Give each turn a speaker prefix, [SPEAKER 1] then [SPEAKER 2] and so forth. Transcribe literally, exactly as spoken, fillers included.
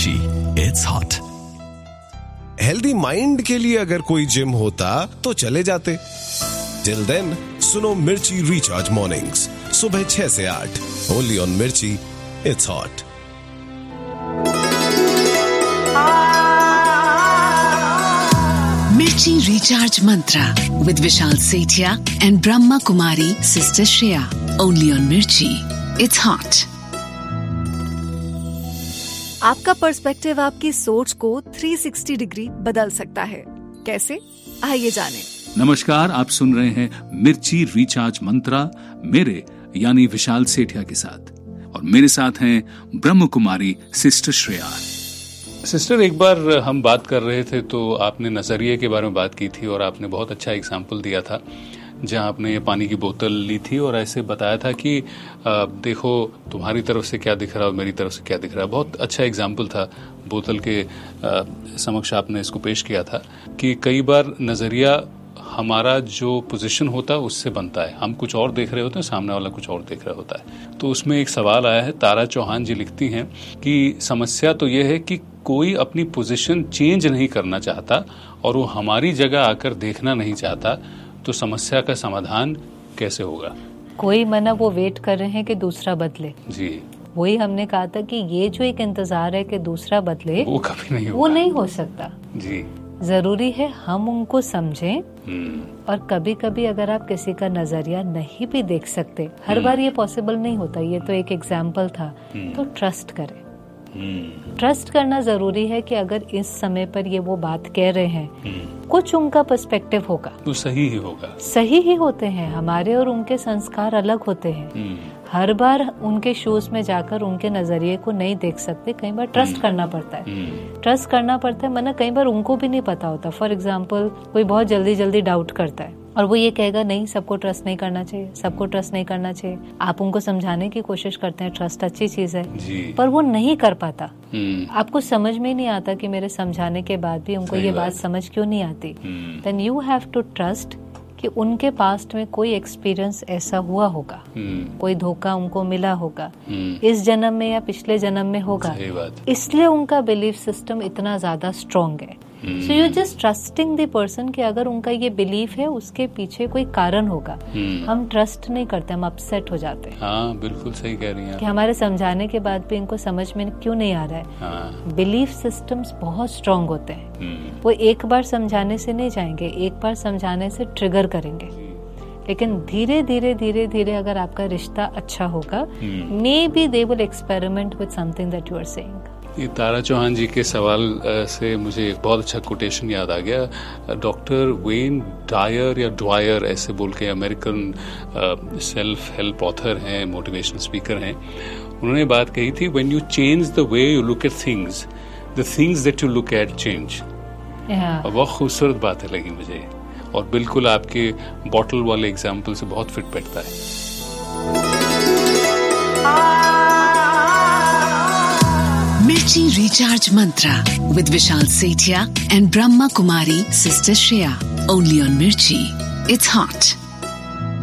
[SPEAKER 1] मिर्ची, it's hot.
[SPEAKER 2] Healthy mind के लिए अगर कोई जिम होता तो चले जाते। टिल देन सुनो मिर्ची रिचार्ज मॉर्निंग्स सुबह छह से आठ, ओनली ऑन मिर्ची, इट्स हॉट।
[SPEAKER 3] मिर्ची recharge Mantra with Vishal Sethia and Brahma Kumari sister Shreya, only on मिर्ची, it's hot।
[SPEAKER 4] आपका पर्सपेक्टिव आपकी सोच को तीन सौ साठ डिग्री बदल सकता है। कैसे? आइए जानें।
[SPEAKER 5] नमस्कार, आप सुन रहे हैं मिर्ची रिचार्ज मंत्रा मेरे यानी विशाल सेठिया के साथ, और मेरे साथ हैं ब्रह्म कुमारी सिस्टर श्रेया। सिस्टर, एक बार हम बात कर रहे थे तो आपने नजरिए के बारे में बात की थी और आपने बहुत अच्छा एग्जाम्पल दिया था, जहां आपने ये पानी की बोतल ली थी और ऐसे बताया था कि आ, देखो तुम्हारी तरफ से क्या दिख रहा है और मेरी तरफ से क्या दिख रहा है। बहुत अच्छा एग्जाम्पल था, बोतल के आ, समक्ष आपने इसको पेश किया था कि कई बार नजरिया हमारा जो पोजीशन होता है उससे बनता है। हम कुछ और देख रहे होते हैं, सामने वाला कुछ और देख रहा होता है। तो उसमें एक सवाल आया है, तारा चौहान जी लिखती हैं कि समस्या तो यह है कि कोई अपनी पोजीशन चेंज नहीं करना चाहता और वो हमारी जगह आकर देखना नहीं चाहता, तो समस्या का समाधान कैसे होगा?
[SPEAKER 6] कोई मना वो वेट कर रहे हैं कि दूसरा बदले।
[SPEAKER 5] जी,
[SPEAKER 6] वही हमने कहा था कि ये जो एक इंतजार है कि दूसरा बदले,
[SPEAKER 5] वो कभी नहीं होगा।
[SPEAKER 6] वो नहीं हो सकता।
[SPEAKER 5] जी,
[SPEAKER 6] जरूरी है हम उनको समझें। और कभी कभी अगर आप किसी का नजरिया नहीं भी देख सकते, हर बार ये पॉसिबल नहीं होता, ये तो एक एग्जाम्पल था, तो ट्रस्ट करें। ट्रस्ट करना जरूरी है कि अगर इस समय पर ये वो बात कह रहे हैं, कुछ उनका पर्सपेक्टिव होगा,
[SPEAKER 5] तो सही ही होगा।
[SPEAKER 6] सही ही होते हैं। हमारे और उनके संस्कार अलग होते हैं। हर बार उनके शूज में जाकर उनके नजरिए को नहीं देख सकते, कई बार ट्रस्ट करना पड़ता है। ट्रस्ट करना पड़ता है, मना कई बार उनको भी नहीं पता होता। फॉर एग्जाम्पल, कोई बहुत जल्दी जल्दी डाउट करता है और वो ये कहेगा नहीं, सबको ट्रस्ट नहीं करना चाहिए, सबको ट्रस्ट नहीं करना चाहिए। आप उनको समझाने की कोशिश करते हैं, ट्रस्ट अच्छी चीज है, पर वो नहीं कर पाता। आपको समझ में नहीं आता कि मेरे समझाने के बाद भी उनको ये बात समझ क्यों नहीं आती। Then you have to trust कि उनके पास्ट में कोई एक्सपीरियंस ऐसा हुआ होगा, कोई धोखा उनको मिला होगा, इस जन्म में या पिछले जन्म में होगा, इसलिए उनका बिलीफ सिस्टम इतना ज्यादा स्ट्रॉन्ग है। So you just trusting the person कि अगर उनका ये बिलीफ है उसके पीछे कोई कारण होगा। हम ट्रस्ट नहीं करते, हम अपसेट हो जाते हैं।
[SPEAKER 5] हाँ, बिल्कुल सही कह रही हैं
[SPEAKER 6] कि हमारे समझाने के बाद भी इनको समझ में क्यों नहीं आ रहा है। हाँ। बिलीफ सिस्टम्स बहुत स्ट्रांग होते हैं। वो एक बार समझाने से नहीं जाएंगे, एक बार समझाने से ट्रिगर करेंगे, लेकिन धीरे धीरे धीरे धीरे अगर आपका रिश्ता अच्छा होगा, may be they will experiment with something that you are saying.
[SPEAKER 5] ये तारा चौहान जी के सवाल से मुझे एक बहुत अच्छा कोटेशन याद आ गया। डॉक्टर वेन डायर या ड्वायर ऐसे बोल के अमेरिकन सेल्फ हेल्प ऑथर हैं, मोटिवेशनल स्पीकर हैं। उन्होंने बात कही थी, when you change the way you look at things, the things that you look at change. बहुत खूबसूरत बातें लगी मुझे और बिल्कुल आपके बॉटल वाले एग्जाम्पल से बहुत फिट बैठता है।
[SPEAKER 3] मिर्ची recharge Mantra with Vishal Sethia and Brahma Kumari sister Shreya, only on मिर्ची, it's hot।